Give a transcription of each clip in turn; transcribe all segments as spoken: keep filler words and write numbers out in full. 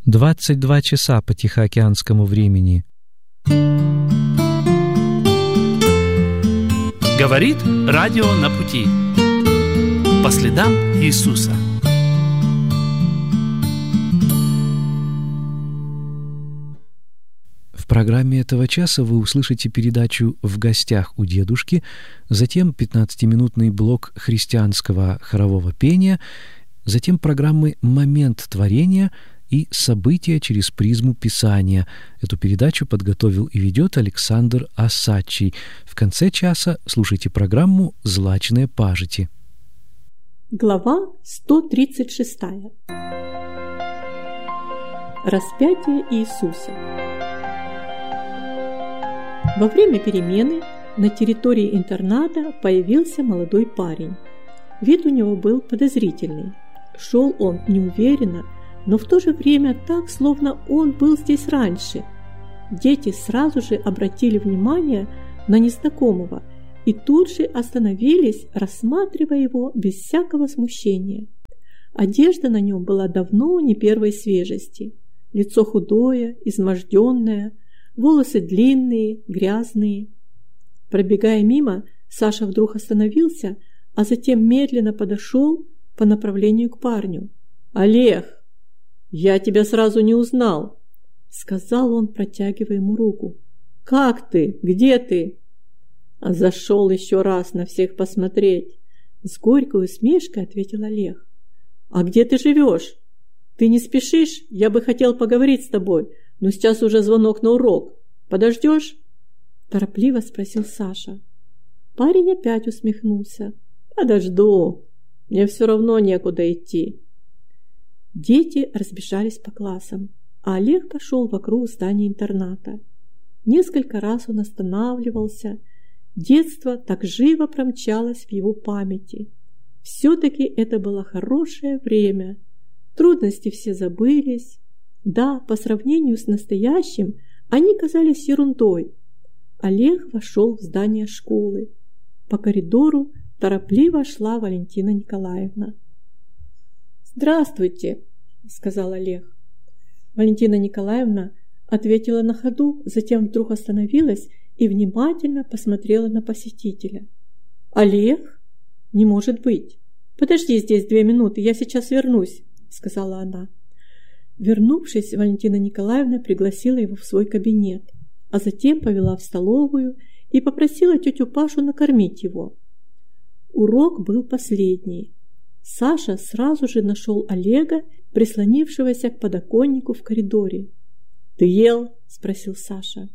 двадцать два часа по тихоокеанскому времени. Говорит радио на пути. По следам Иисуса. В программе этого часа вы услышите передачу «В гостях у дедушки», затем пятнадцатиминутный блок христианского хорового пения, затем программы «Момент творения» и «События через призму Писания». Эту передачу подготовил и ведет Александр Осадчий. В конце часа слушайте программу «Злачные пажити». Глава сто тридцать шесть. Распятие Иисуса. Во время перемены на территории интерната появился молодой парень. Вид у него был подозрительный. Шел он неуверенно, но в то же время так, словно он был здесь раньше. Дети сразу же обратили внимание на незнакомого и тут же остановились, рассматривая его без всякого смущения. Одежда на нем была давно не первой свежести. Лицо худое, изможденное, волосы длинные, грязные. Пробегая мимо, Саша вдруг остановился, а затем медленно подошел по направлению к парню. «Олег, я тебя сразу не узнал», — сказал он, протягивая ему руку. «Как ты? Где ты?» «А зашел еще раз на всех посмотреть», — с горькой усмешкой ответил Олег. «А где ты живешь? Ты не спешишь? Я бы хотел поговорить с тобой, но сейчас уже звонок на урок. Подождешь?» Торопливо спросил Саша. Парень опять усмехнулся. «Подожду. Мне все равно некуда идти». Дети разбежались по классам, а Олег пошел вокруг здания интерната. Несколько раз он останавливался. Детство так живо промчалось в его памяти. Все-таки это было хорошее время. Трудности все забылись. Да, по сравнению с настоящим, они казались ерундой. Олег вошел в здание школы. По коридору торопливо шла Валентина Николаевна. «Здравствуйте», — сказал Олег. Валентина Николаевна ответила на ходу, затем вдруг остановилась и внимательно посмотрела на посетителя. «Олег? Не может быть. Подожди здесь две минуты, я сейчас вернусь», — сказала она. Вернувшись, Валентина Николаевна пригласила его в свой кабинет, а затем повела в столовую и попросила тетю Пашу накормить его. Урок был последний. Саша сразу же нашел Олега, прислонившегося к подоконнику в коридоре. «Ты ел?» – спросил Саша.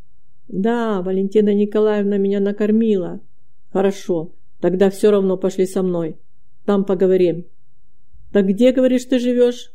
«Да, Валентина Николаевна меня накормила». «Хорошо, тогда все равно пошли со мной. Там поговорим». «Так где, говоришь, ты живешь?»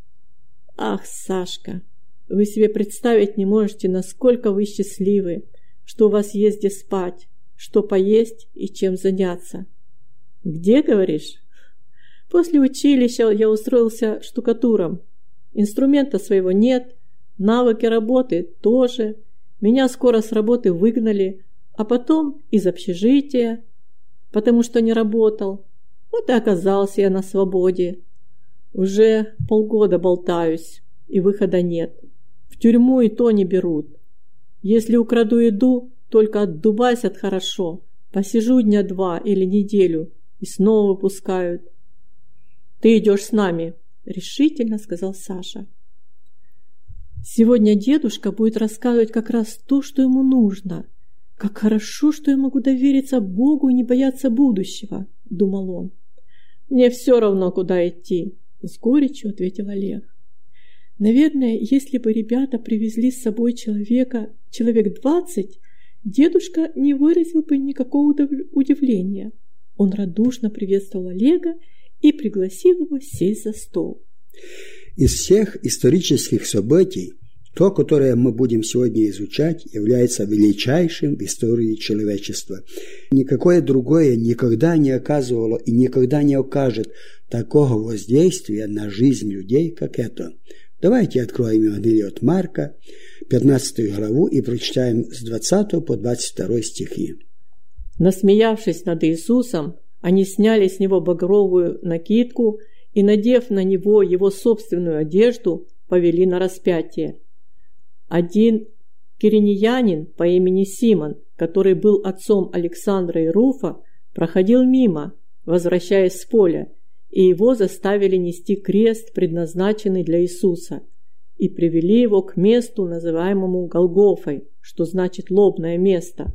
«Ах, Сашка, вы себе представить не можете, насколько вы счастливы, что у вас есть где спать, что поесть и чем заняться». «Где, говоришь?» «После училища я устроился штукатуром. Инструмента своего нет, навыки работы тоже. Меня скоро с работы выгнали, а потом из общежития, потому что не работал. Вот и оказался я на свободе. Уже полгода болтаюсь, и выхода нет. В тюрьму и то не берут. Если украду еду, только отдубасят хорошо. Посижу дня два или неделю, и снова выпускают». «Ты идешь с нами», — решительно сказал Саша. «Сегодня дедушка будет рассказывать как раз то, что ему нужно. Как хорошо, что я могу довериться Богу и не бояться будущего», — думал он. «Мне все равно, куда идти», — с горечью ответил Олег. Наверное, если бы ребята привезли с собой человека, человек двадцать, дедушка не выразил бы никакого удивления. Он радушно приветствовал Олега и пригласил его сесть за стол. Из всех исторических событий, то, которое мы будем сегодня изучать, является величайшим в истории человечества. Никакое другое никогда не оказывало и никогда не окажет такого воздействия на жизнь людей, как это. Давайте откроем Евангелие от Марка, пятнадцатую главу, и прочитаем с двадцатого по двадцать второй стихи. Насмеявшись над Иисусом, они сняли с него багровую накидку и, надев на него его собственную одежду, повели на распятие. Один киринеянин по имени Симон, который был отцом Александра и Руфа, проходил мимо, возвращаясь с поля, и его заставили нести крест, предназначенный для Иисуса, и привели его к месту, называемому Голгофой, что значит «лобное место».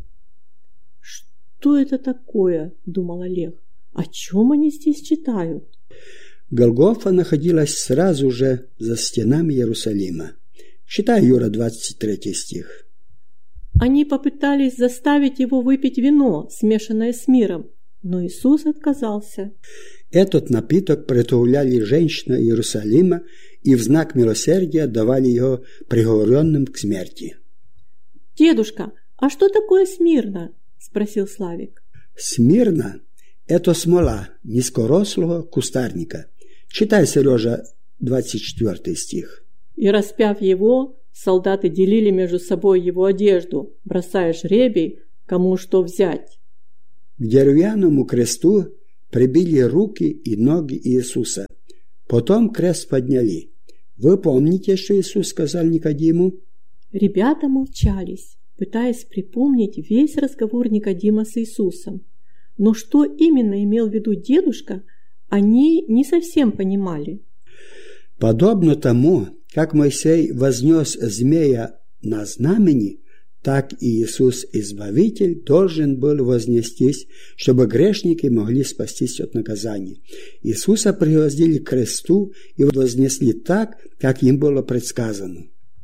«Что это такое?» – думал Олег. «О чем они здесь читают?» Голгофа находилась сразу же за стенами Иерусалима. Читай, Юра, двадцать третий стих. Они попытались заставить его выпить вино, смешанное с миром, но Иисус отказался. Этот напиток приготовляли женщины Иерусалима и в знак милосердия давали его приговоренным к смерти. «Дедушка, а что такое смирна?» – спросил Славик. Смирна – это смола низкорослого кустарника. Читай, Сережа, двадцать четвертый стих. «И распяв его, солдаты делили между собой его одежду, бросая жребий, кому что взять». К деревянному кресту прибили руки и ноги Иисуса. Потом крест подняли. Вы помните, что Иисус сказал Никодиму? Ребята молчались, пытаясь припомнить весь разговор Никодима с Иисусом. Но что именно имел в виду дедушка, они не совсем понимали. Подобно тому, как Моисей вознес змея на знамени, так и Иисус Избавитель должен был вознестись, чтобы грешники могли спастись от наказания. Иисуса пригвоздили к кресту и вознесли так, как им было предсказано.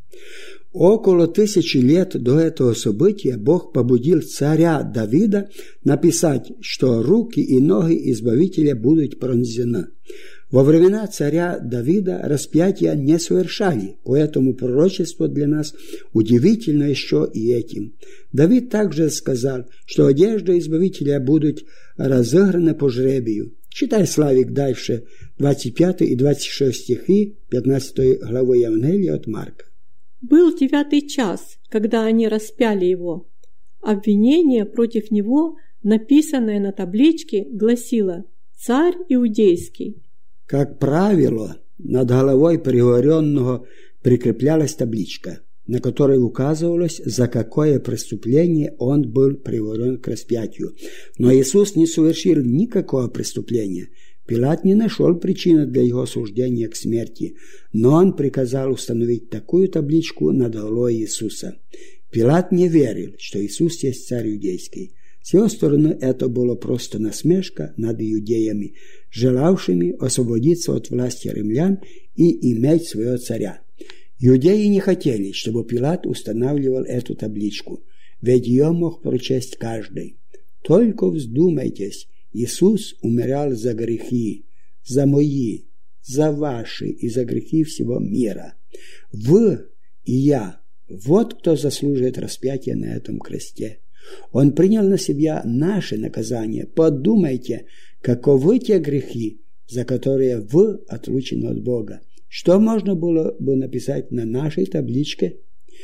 Около тысячи лет до этого события Бог побудил царя Давида написать, что руки и ноги Избавителя будут пронзены. Во времена царя Давида распятия не совершали, поэтому пророчество для нас удивительно еще и этим. Давид также сказал, что одежды Избавителя будут разыграны по жребию. Читай, Славик, дальше, двадцать пятый и двадцать шестой стихи пятнадцатой главы Евангелия от Марка. Был девятый час, когда они распяли его. Обвинение против него, написанное на табличке, гласило «Царь Иудейский». Как правило, над головой приговоренного прикреплялась табличка, на которой указывалось, за какое преступление он был приговорен к распятию. Но Иисус не совершил никакого преступления. Пилат не нашел причины для его осуждения к смерти, но он приказал установить такую табличку над головой Иисуса. Пилат не верил, что Иисус есть царь иудейский. С его стороны это было просто насмешка над иудеями, желавшими освободиться от власти римлян и иметь своего царя. Иудеи не хотели, чтобы Пилат устанавливал эту табличку, ведь ее мог прочесть каждый. Только вздумайтесь, Иисус умирал за грехи, за мои, за ваши и за грехи всего мира. Вы и я, вот кто заслуживает распятия на этом кресте. Он принял на себя наши наказания. Подумайте, каковы те грехи, за которые вы отлучены от Бога. Что можно было бы написать на нашей табличке?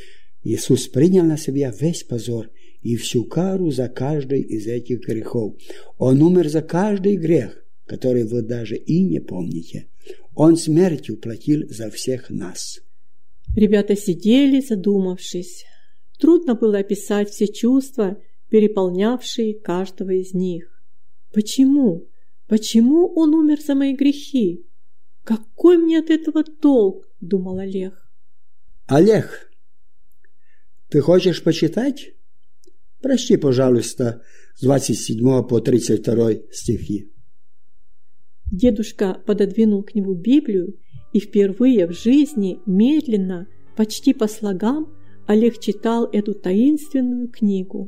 Иисус принял на себя весь позор и всю кару за каждый из этих грехов. Он умер за каждый грех, который вы даже и не помните. Он смертью платил за всех нас. Ребята сидели, задумавшись. Трудно было описать все чувства, переполнявшие каждого из них. Почему? Почему он умер за мои грехи? Какой мне от этого толк? Думал Олег. Олег, ты хочешь почитать? Прочти, пожалуйста, с двадцать седьмого по тридцать второй стихи. Дедушка пододвинул к нему Библию, и впервые в жизни медленно, почти по слогам, Олег читал эту таинственную книгу.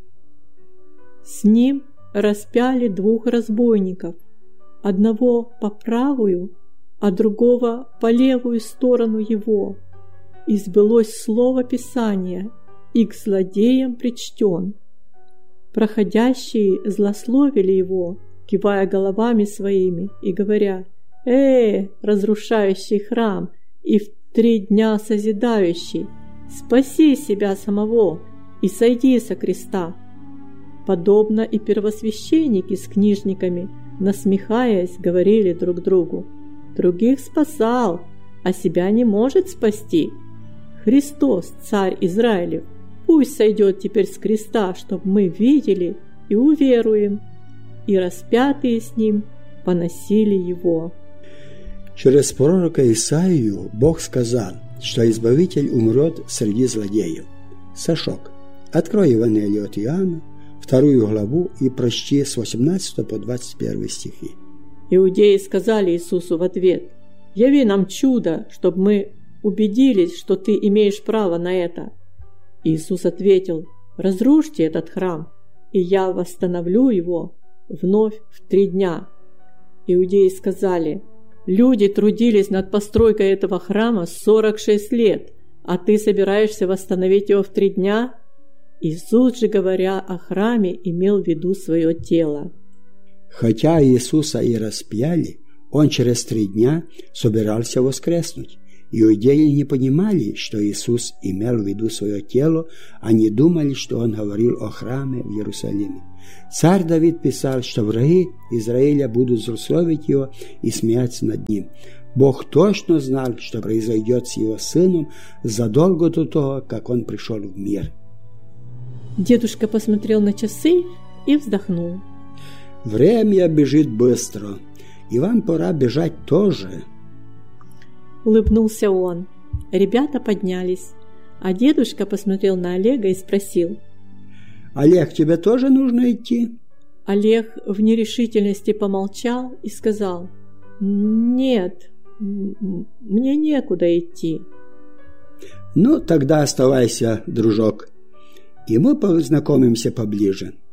С ним распяли двух разбойников, одного по правую, а другого по левую сторону его. И сбылось слово Писания, и к злодеям причтен. Проходящие злословили его, кивая головами своими и говоря: «Э, разрушающий храм и в три дня созидающий, спаси себя самого и сойди со креста». Подобно и первосвященники с книжниками, насмехаясь, говорили друг другу: «Других спасал, а себя не может спасти. Христос, Царь Израилев, пусть сойдет теперь с креста, чтобы мы видели и уверуем». И распятые с Ним поносили Его. Через пророка Исаию Бог сказал, что Избавитель умрет среди злодеев. Сашок, открой Евангелие от Иоанна, вторую главу, и прочти с восемнадцатого по двадцать первый стихи. Иудеи сказали Иисусу в ответ: «Яви нам чудо, чтобы мы убедились, что Ты имеешь право на это». Иисус ответил: «Разрушьте этот храм, и я восстановлю его вновь в три дня». Иудеи сказали: «Люди трудились над постройкой этого храма сорок шесть лет, а Ты собираешься восстановить его в три дня?» Иисус же, говоря о храме, имел в виду свое тело. Хотя Иисуса и распяли, Он через три дня собирался воскреснуть. Иудеи не понимали, что Иисус имел в виду свое тело, они думали, что Он говорил о храме в Иерусалиме. Царь Давид писал, что враги Израиля будут злословить Его и смеяться над Ним. Бог точно знал, что произойдет с Его Сыном задолго до того, как Он пришел в мир. Дедушка посмотрел на часы и вздохнул. «Время бежит быстро, и вам пора бежать тоже». Улыбнулся он. Ребята поднялись, а дедушка посмотрел на Олега и спросил: «Олег, тебе тоже нужно идти?» Олег в нерешительности помолчал и сказал: «Нет, мне некуда идти». «Ну, тогда оставайся, дружок, и мы познакомимся поближе».